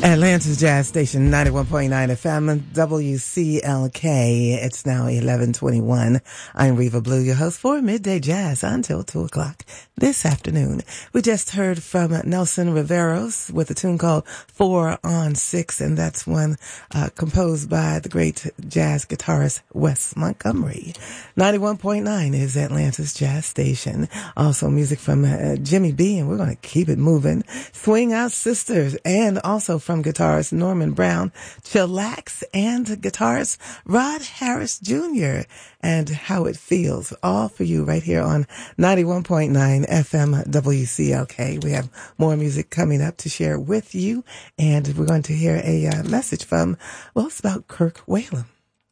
Atlanta's Jazz Station, 91.9 FM, WCLK. It's now 11:21. I'm Reva Blue, your host for Midday Jazz until 2 o'clock this afternoon. We just heard from Nelson Riveros with a tune called 4 on 6, and that's one composed by the great jazz guitarist Wes Montgomery. 91.9 is Atlanta's Jazz Station. Also music from Jimmy B, and we're going to keep it moving. Swing Out Sisters, and also from guitarist Norman Brown, Chillax, and guitarist Rod Harris Jr. and How It Feels, all for you right here on 91.9 FM WCLK. We have more music coming up to share with you, and we're going to hear a message from, well, it's about Kirk Whalum.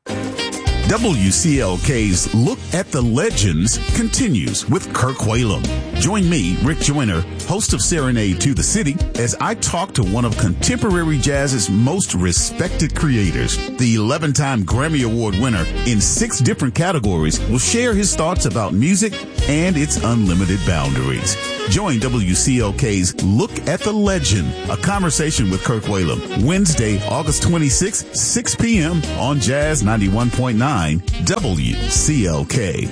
WCLK's Look at the Legends continues with Kirk Whalum. Join me, Rick Joyner, host of Serenade to the City, as I talk to one of contemporary jazz's most respected creators. The 11-time Grammy Award winner in 6 different categories will share his thoughts about music and its unlimited boundaries. Join WCLK's Look at the Legend, a conversation with Kirk Whalum, Wednesday, August 26, 6 p.m. on Jazz 91.9 WCLK.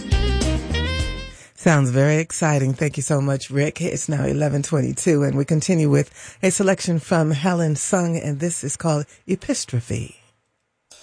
Sounds very exciting. Thank you so much, Rick. It's now 11:22, and we continue with a selection from Helen Sung, and this is called Epistrophe.